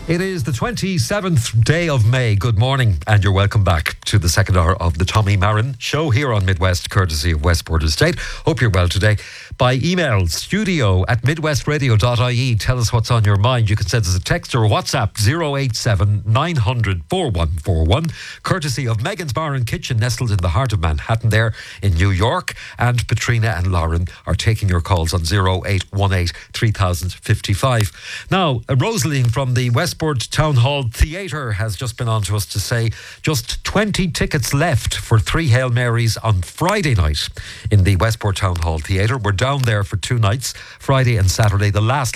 It is the 27th day of May. Good morning, and you're welcome back to the second hour of the Tommy Marin Show here on Midwest, courtesy of Westport Estate. Hope you're well today. By email, studio@midwestradio.ie. Tell us what's on your mind. You can send us a text or a WhatsApp, 087 900 4141, courtesy of Megan's Bar and Kitchen, nestled in the heart of Manhattan there in New York. And Patrina and Lauren are taking your calls on 0818 3055. Now, Rosaline from the Westport Town Hall Theatre has just been on to us to say just 20 tickets left for 3 Hail Marys on Friday night in the Westport Town Hall Theatre. We're down there for 2 nights, Friday and Saturday, the last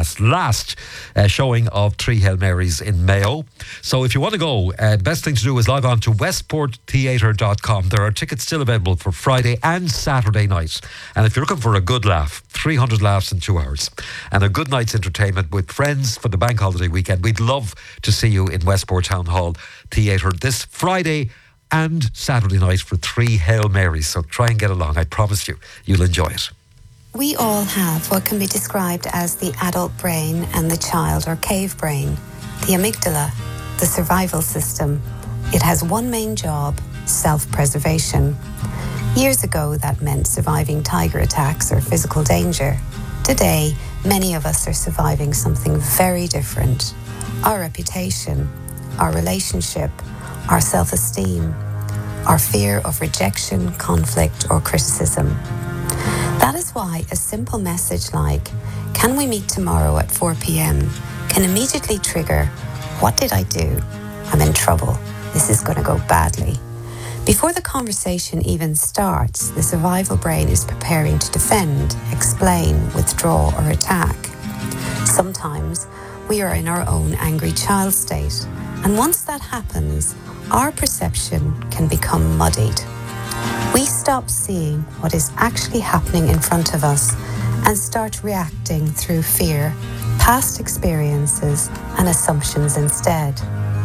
showing of 3 Hail Marys in Mayo. So if you want to go, best thing to do is log on to westporttheatre.com. There are tickets still available for Friday and Saturday night. And if you're looking for a good laugh, 300 laughs in 2 hours, and a good night's entertainment with friends for the bank holiday weekend, we'd love to see you in Westport Town Hall Theatre this Friday and Saturday night for 3 Hail Marys. So try and get along. I promise you, you'll enjoy it. We all have what can be described as the adult brain and the child or cave brain. The amygdala, the survival system. It has one main job: self-preservation. Years ago, that meant surviving tiger attacks or physical danger. Today, many of us are surviving something very different. Our reputation, our relationship, our self-esteem, our fear of rejection, conflict, or criticism. That is why a simple message like, "Can we meet tomorrow at 4 p.m?" can immediately trigger, "What did I do? I'm in trouble. This is going to go badly." Before the conversation even starts, the survival brain is preparing to defend, explain, withdraw, or attack. Sometimes we are in our own angry child state, and once that happens, our perception can become muddied. We stop seeing what is actually happening in front of us and start reacting through fear, past experiences, and assumptions instead.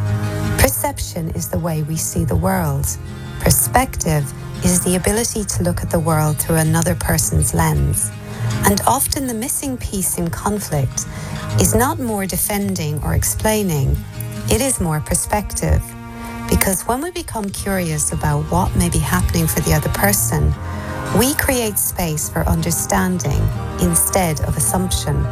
Perception is the way we see the world. Perspective is the ability to look at the world through another person's lens. And often the missing piece in conflict is not more defending or explaining, it is more perspective. Because when we become curious about what may be happening for the other person, we create space for understanding instead of assumption.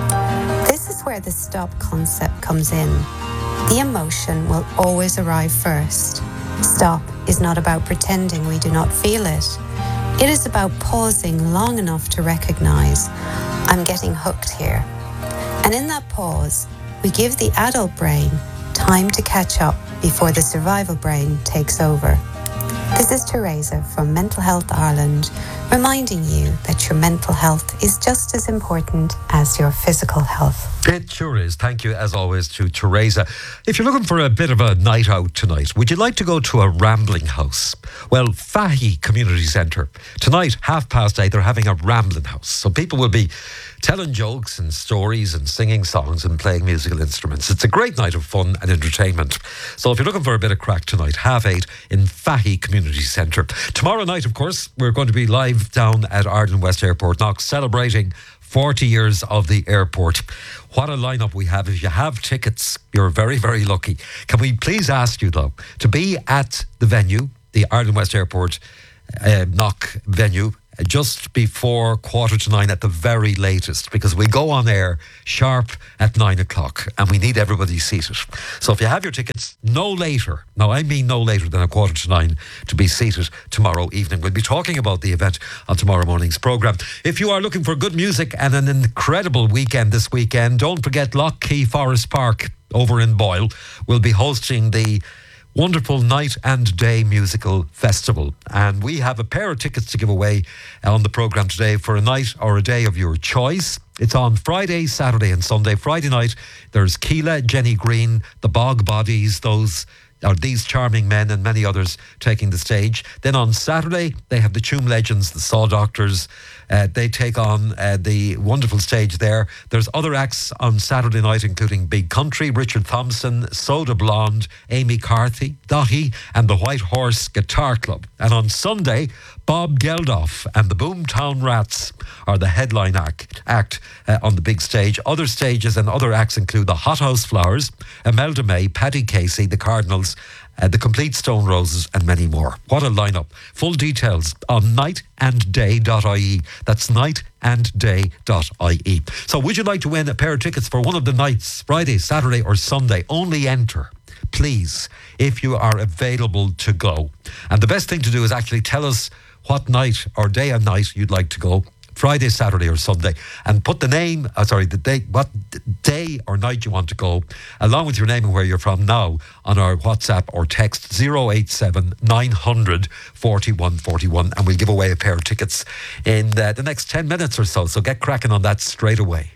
This is where the stop concept comes in. The emotion will always arrive first. Stop is not about pretending we do not feel it. It is about pausing long enough to recognize, "I'm getting hooked here." And in that pause, we give the adult brain time to catch up before the survival brain takes over. This is Teresa from Mental Health Ireland, reminding you that your mental health is just as important as your physical health. It sure is. Thank you, as always, to Teresa. If you're looking for a bit of a night out tonight, would you like to go to a rambling house? Well, Fahy Community Centre. Tonight, 8:30, they're having a rambling house. So people will be telling jokes and stories and singing songs and playing musical instruments. It's a great night of fun and entertainment. So if you're looking for a bit of crack tonight, 8:30 in Fahy Community Centre. Tomorrow night, of course, we're going to be live down at Arden West Airport Knock, celebrating 40 years of the airport. What a lineup we have. If you have tickets, you're very, very lucky. Can we please ask you, though, to be at the venue, the Arden West Airport Knock venue, just before 8:45 at the very latest, because we go on air sharp at 9 o'clock and we need everybody seated. So if you have your tickets, no later, no, I mean no later than 9:15 to be seated tomorrow evening. We'll be talking about the event on tomorrow morning's programme. If you are looking for good music and an incredible weekend this weekend, don't forget Lochkey Forest Park over in Boyle will be hosting the wonderful Night and Day Musical Festival. And we have a pair of tickets to give away on the programme today for a night or a day of your choice. It's on Friday, Saturday and Sunday. Friday night, there's Keela, Jenny Green, the Bog Bodies, these charming men and many others taking the stage. Then on Saturday, they have the Tuam Legends, the Saw Doctors. They take on the wonderful stage there. There's other acts on Saturday night, including Big Country, Richard Thompson, Soda Blonde, Amy Carthy, Dahi, and the White Horse Guitar Club. And on Sunday, Bob Geldof and the Boomtown Rats are the headline act on the big stage. Other stages and other acts include the Hothouse Flowers, Imelda May, Paddy Casey, the Cardinals, the Complete Stone Roses, and many more. What a lineup. Full details on nightandday.ie. That's nightandday.ie. So would you like to win a pair of tickets for one of the nights, Friday, Saturday or Sunday? Only enter, please, if you are available to go. And the best thing to do is actually tell us what night or day and night you'd like to go. Friday, Saturday or Sunday, and put the name, the day, what day or night you want to go, along with your name and where you're from now on our WhatsApp or text 087 900 4141, and we'll give away a pair of tickets in the next 10 minutes or so. So get cracking on that straight away.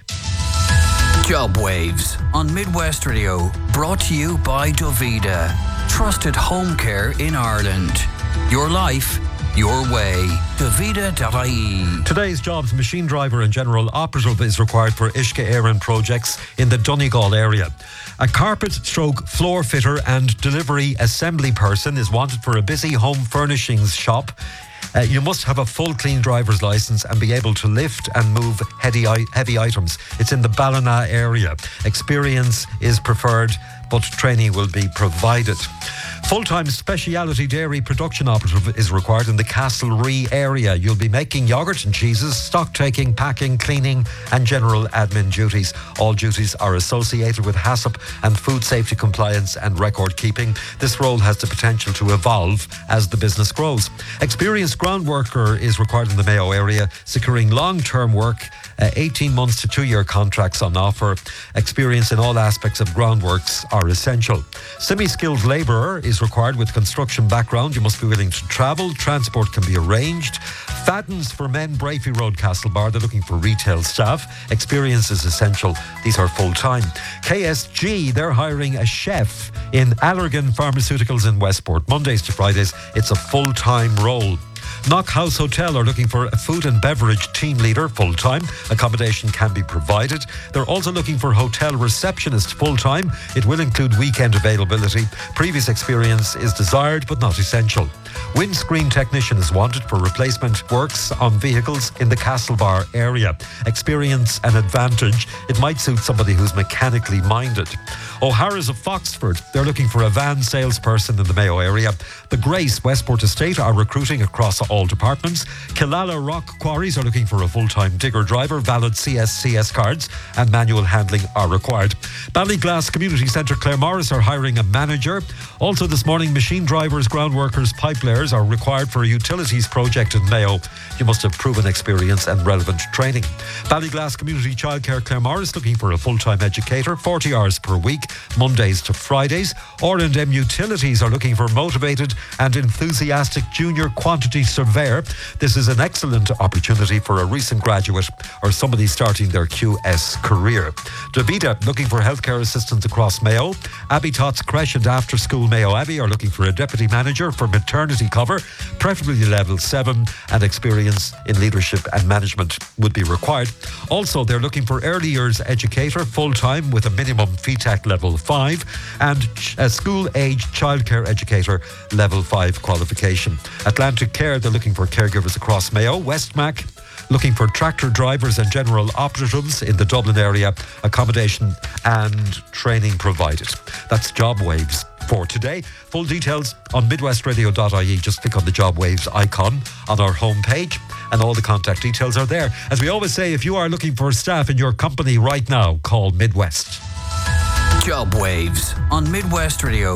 Job Waves on Midwest Radio, brought to you by Dovida, trusted home care in Ireland. Your life, your way. Dovida.ie. Today's jobs: machine driver and general operative is required for Ishka Éireann projects in the Donegal area. A carpet/floor fitter and delivery assembly person is wanted for a busy home furnishings shop. You must have a full clean driver's licence and be able to lift and move heavy items. It's in the Ballina area. Experience is preferred, but training will be provided. Full-time speciality dairy production operative is required in the Castlerea area. You'll be making yoghurt and cheeses, stock taking, packing, cleaning and general admin duties. All duties are associated with HACCP and food safety compliance and record keeping. This role has the potential to evolve as the business grows. Experienced ground worker is required in the Mayo area, securing long-term work, 18 months to 2-year contracts on offer. Experience in all aspects of groundworks are essential. Semi-skilled labourer is required with construction background. You must be willing to travel. Transport can be arranged. Faddens for Men, Brafey Road, Castlebar. They're looking for retail staff. Experience is essential. These are full-time. KSG, they're hiring a chef in Allergan Pharmaceuticals in Westport. Mondays to Fridays, it's a full-time role. Knock House Hotel are looking for a food and beverage team leader full-time. Accommodation can be provided. They're also looking for hotel receptionist full-time. It will include weekend availability. Previous experience is desired but not essential. Windscreen technician is wanted for replacement works on vehicles in the Castlebar area. Experience an advantage. It might suit somebody who's mechanically minded. O'Hara's of Foxford, they're looking for a van salesperson in the Mayo area. The Grace Westport Estate are recruiting across all departments. Killala Rock Quarries are looking for a full-time digger driver. Valid CSCS cards and manual handling are required. Ballyglass Community Centre Claremorris are hiring a manager. Also this morning, machine drivers, ground workers, pipe layers are required for a utilities project in Mayo. You must have proven experience and relevant training. Ballyglass Community Childcare Claremorris looking for a full-time educator, 40 hours per week, Mondays to Fridays. R&M Utilities are looking for motivated and enthusiastic junior quantity surveyor. This is an excellent opportunity for a recent graduate or somebody starting their QS career. Davida looking for healthcare assistants across Mayo. Abbey Tots Creche and After School Mayo Abbey are looking for a deputy manager for maternity cover, preferably level 7, and experience in leadership and management would be required. Also, they're looking for early years educator full-time with a minimum FETAC level 5 and a school-age childcare educator level 5 qualification. Atlantic Care, they're looking for caregivers across Mayo. Westmac looking for tractor drivers and general operatives in the Dublin area. Accommodation and training provided. That's Job Waves for today. Full details on midwestradio.ie. Just click on the Job Waves icon on our homepage and all the contact details are there. As we always say, if you are looking for staff in your company right now, call Midwest. Job Waves on Midwest Radio.